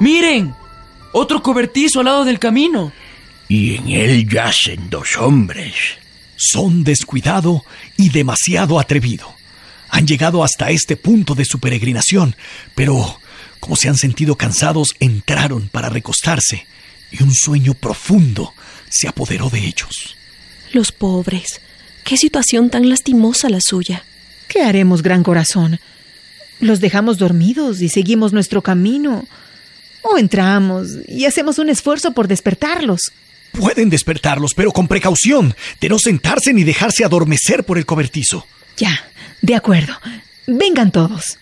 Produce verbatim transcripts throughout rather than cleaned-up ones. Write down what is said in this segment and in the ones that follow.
¡Miren! Otro cobertizo al lado del camino. Y en él yacen dos hombres. Son descuidado y demasiado atrevido. Han llegado hasta este punto de su peregrinación, pero como se han sentido cansados, entraron para recostarse y un sueño profundo se apoderó de ellos. Los pobres. Qué situación tan lastimosa la suya. ¿Qué haremos, Gran Corazón? ¿Los dejamos dormidos y seguimos nuestro camino? ¿O entramos y hacemos un esfuerzo por despertarlos? Pueden despertarlos, pero con precaución, de no sentarse ni dejarse adormecer por el cobertizo. Ya, de acuerdo. Vengan todos.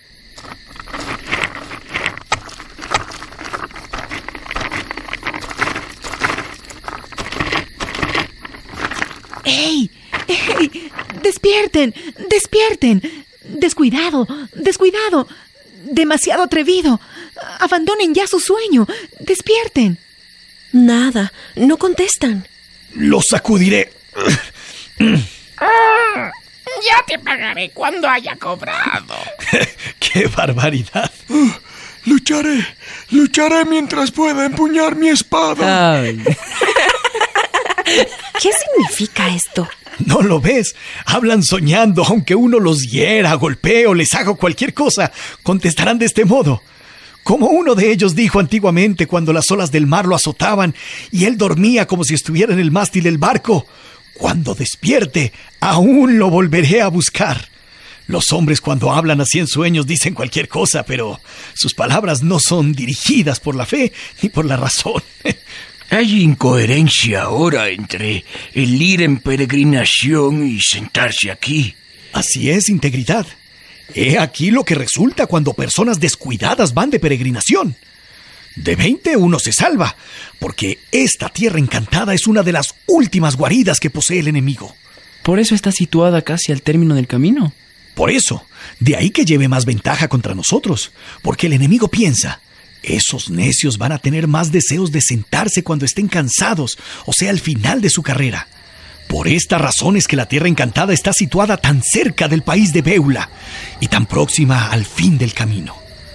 ¡Ey! ¡Ey! ¡Despierten! ¡Despierten! ¡Descuidado! ¡Descuidado! ¡Demasiado atrevido! ¡Abandonen ya su sueño! ¡Despierten! Nada, no contestan. Los sacudiré. Ah, ya te pagaré cuando haya cobrado. ¡Qué barbaridad! Uh, lucharé, lucharé mientras pueda empuñar mi espada. Ay. ¿Qué significa esto? ¿No lo ves? Hablan soñando, aunque uno los hiera, golpee o les haga cualquier cosa, contestarán de este modo. Como uno de ellos dijo antiguamente cuando las olas del mar lo azotaban y él dormía como si estuviera en el mástil del barco: cuando despierte, aún lo volveré a buscar. Los hombres cuando hablan así en sueños dicen cualquier cosa, pero sus palabras no son dirigidas por la fe ni por la razón. Hay incoherencia ahora entre el ir en peregrinación y sentarse aquí. Así es, Integridad. He aquí lo que resulta cuando personas descuidadas van de peregrinación. De veinte uno se salva, porque esta tierra encantada es una de las últimas guaridas que posee el enemigo. Por eso está situada casi al término del camino. Por eso, de ahí que lleve más ventaja contra nosotros, porque el enemigo piensa: esos necios van a tener más deseos de sentarse cuando estén cansados, o sea, al final de su carrera. Por esta razón es que la Tierra Encantada está situada tan cerca del país de Béula y tan próxima al fin del camino.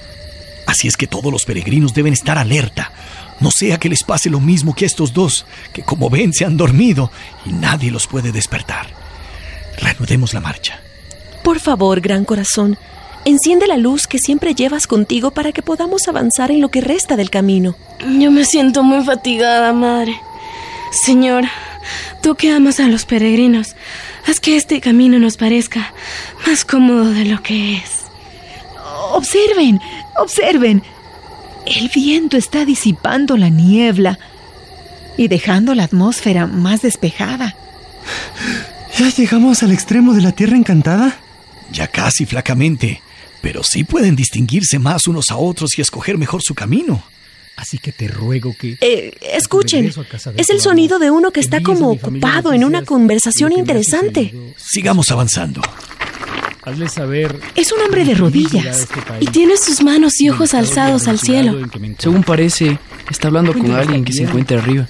Así es que todos los peregrinos deben estar alerta, no sea que les pase lo mismo que a estos dos, que como ven se han dormido y nadie los puede despertar. Reanudemos la marcha. Por favor, Gran Corazón, enciende la luz que siempre llevas contigo para que podamos avanzar en lo que resta del camino. Yo me siento muy fatigada, madre. Señor, tú que amas a los peregrinos, haz que este camino nos parezca más cómodo de lo que es. Observen, observen. El viento está disipando la niebla y dejando la atmósfera más despejada. ¿Ya llegamos al extremo de la Tierra Encantada? Ya casi, flacamente, pero sí pueden distinguirse más unos a otros y escoger mejor su camino. Así que te ruego que... Eh, escuchen, es el sonido de uno que está como ocupado en una conversación interesante. Sigamos avanzando. Hazle saber... Es un hombre de rodillas y tiene sus manos y ojos alzados al cielo. Según parece, está hablando con alguien que se encuentra arriba.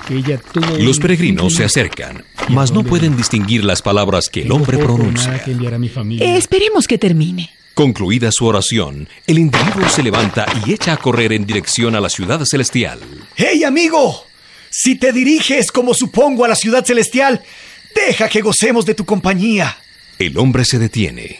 Los peregrinos se acercan, mas no pueden distinguir las palabras que el hombre pronuncia. Eh, esperemos que termine. Concluida su oración, el individuo se levanta y echa a correr en dirección a la ciudad celestial. ¡Hey, amigo! Si te diriges, como supongo, a la ciudad celestial, deja que gocemos de tu compañía. El hombre se detiene.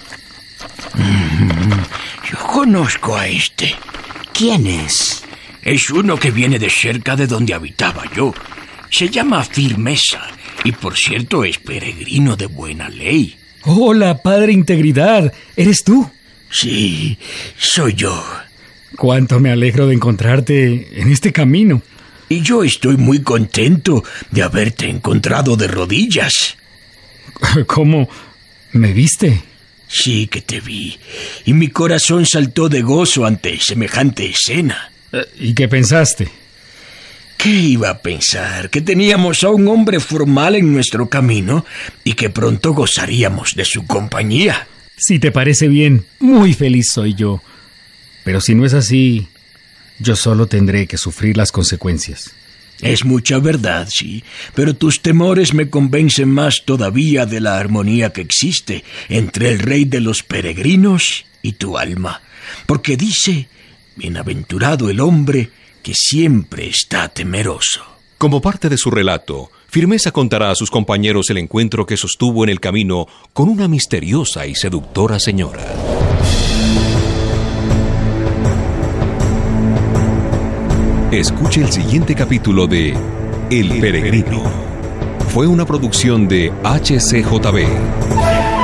Mm, yo conozco a este. ¿Quién es? Es uno que viene de cerca de donde habitaba yo. Se llama Firmeza y, por cierto, es peregrino de buena ley. Hola, Padre Integridad. ¿Eres tú? Sí, soy yo. Cuánto me alegro de encontrarte en este camino. Y yo estoy muy contento de haberte encontrado de rodillas. ¿Cómo? ¿Me viste? Sí que te vi, y mi corazón saltó de gozo ante semejante escena. ¿Y qué pensaste? ¿Qué iba a pensar? Que teníamos a un hombre formal en nuestro camino y que pronto gozaríamos de su compañía. Si te parece bien, muy feliz soy yo. Pero si no es así, yo solo tendré que sufrir las consecuencias. Es mucha verdad, sí, pero tus temores me convencen más todavía de la armonía que existe entre el rey de los peregrinos y tu alma, porque dice: Bienaventurado el hombre que siempre está temeroso. Como parte de su relato, Firmeza contará a sus compañeros el encuentro que sostuvo en el camino con una misteriosa y seductora señora. Escuche el siguiente capítulo de El Peregrino. Fue una producción de H C J B.